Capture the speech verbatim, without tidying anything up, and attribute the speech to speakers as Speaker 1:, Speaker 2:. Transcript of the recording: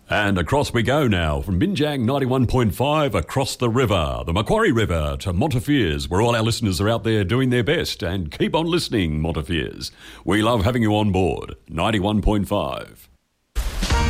Speaker 1: And across we go now, from Binjang ninety-one point five across the river, the Macquarie River, to Montefiores, where all our listeners are out there doing their best. And keep on listening, Montefiores. We love having you on board. ninety-one point five.